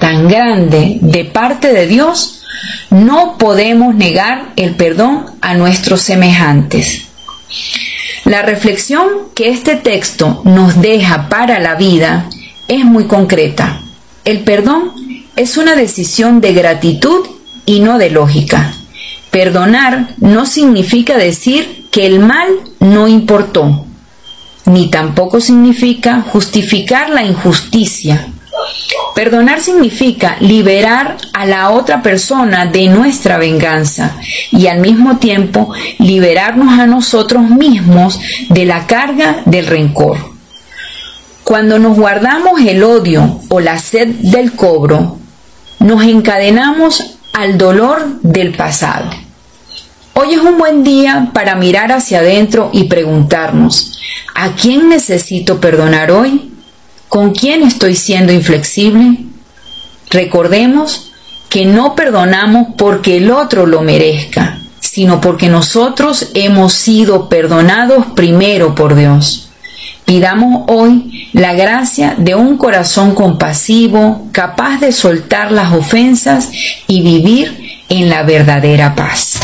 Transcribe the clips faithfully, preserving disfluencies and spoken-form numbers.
tan grande de parte de Dios, no podemos negar el perdón a nuestros semejantes. La reflexión que este texto nos deja para la vida es muy concreta. El perdón es una decisión de gratitud y no de lógica. Perdonar no significa decir que el mal no importó, ni tampoco significa justificar la injusticia. Perdonar significa liberar a la otra persona de nuestra venganza y al mismo tiempo liberarnos a nosotros mismos de la carga del rencor. Cuando nos guardamos el odio o la sed del cobro, nos encadenamos al dolor del pasado. Hoy es un buen día para mirar hacia adentro y preguntarnos: ¿a quién necesito perdonar hoy? ¿Con quién estoy siendo inflexible? Recordemos que no perdonamos porque el otro lo merezca, sino porque nosotros hemos sido perdonados primero por Dios. Pidamos hoy la gracia de un corazón compasivo, capaz de soltar las ofensas y vivir en la verdadera paz.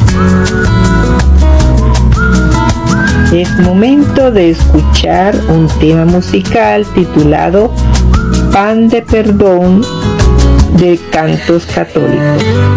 Es momento de escuchar un tema musical titulado Pan de Perdón de Cantos Católicos.